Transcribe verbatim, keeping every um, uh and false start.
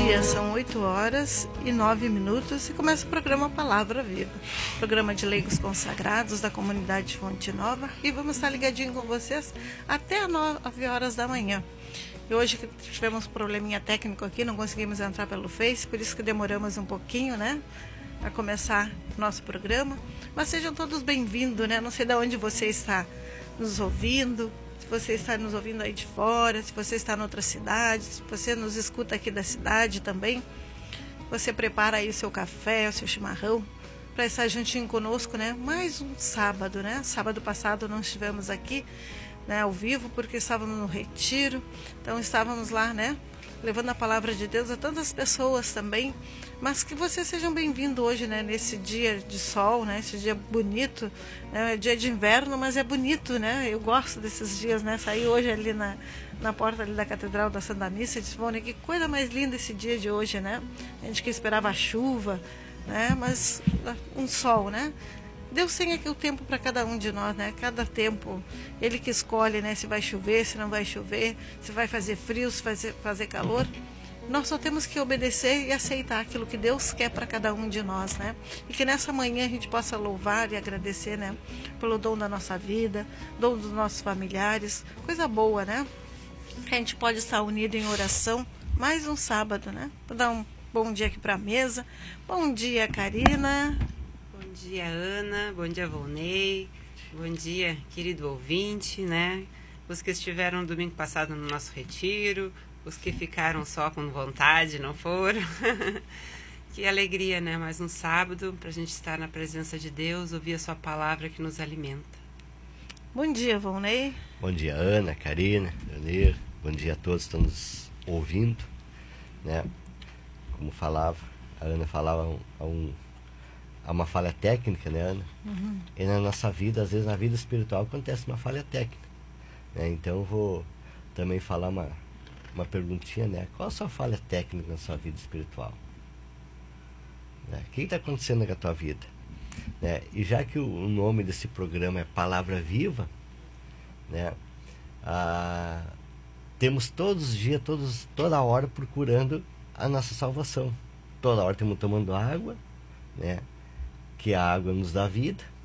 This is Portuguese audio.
dia, são oito horas e nove minutos e começa o programa Palavra Viva, programa de leigos consagrados da comunidade Fonte Nova, e vamos estar ligadinho com vocês até às nove horas da manhã. E hoje tivemos um probleminha técnico aqui, não conseguimos entrar pelo Face, por isso que demoramos um pouquinho, né, a começar nosso programa. Mas sejam todos bem-vindos, né? Não sei de onde você está nos ouvindo, se você está nos ouvindo aí de fora, se você está em outra cidade, se você nos escuta aqui da cidade também. Você prepara aí o seu café, o seu chimarrão, para estar juntinho conosco, né? Mais um sábado, né? Sábado passado não estivemos aqui, né, ao vivo, porque estávamos no retiro. Então estávamos lá, né, levando a palavra de Deus a tantas pessoas também. Mas que vocês sejam bem-vindos hoje, né, nesse dia de sol, né, esse dia bonito, né, é dia de inverno, mas é bonito, né, eu gosto desses dias, né, saí hoje ali na, na porta ali da Catedral da Santa Missa e disse, bom, né, que coisa mais linda esse dia de hoje, né, a gente que esperava a chuva, né, mas um sol, né. Deus tem aqui o tempo para cada um de nós, né? Cada tempo, Ele que escolhe, né? Se vai chover, se não vai chover, se vai fazer frio, se vai fazer calor. Nós só temos que obedecer e aceitar aquilo que Deus quer para cada um de nós, né? E que nessa manhã a gente possa louvar e agradecer, né? Pelo dom da nossa vida, dom dos nossos familiares, coisa boa, né? Que a gente pode estar unido em oração mais um sábado, né? Vou dar um bom dia aqui para a mesa. Bom dia, Karina. Bom dia, Ana. Bom dia, Volney. Bom dia, querido ouvinte, né? Os que estiveram domingo passado no nosso retiro, os que ficaram só com vontade, não foram. Que alegria, né? Mais um sábado para a gente estar na presença de Deus, ouvir a sua palavra que nos alimenta. Bom dia, Volney. Bom dia, Ana, Karina, Leonir. Bom dia a todos que estão nos ouvindo, né? Como falava, a Ana falava há um há uma falha técnica, né, Ana? Uhum. E na nossa vida, às vezes na vida espiritual, acontece uma falha técnica, né? Então eu vou também falar uma, uma perguntinha, né? Qual a sua falha técnica na sua vida espiritual? Né? O que está acontecendo na tua vida? Né? E já que o, o nome desse programa é Palavra Viva, né? Ah, temos todos os dias, todos, toda hora procurando a nossa salvação. Toda hora estamos tomando água, né? Que a água nos dá vida,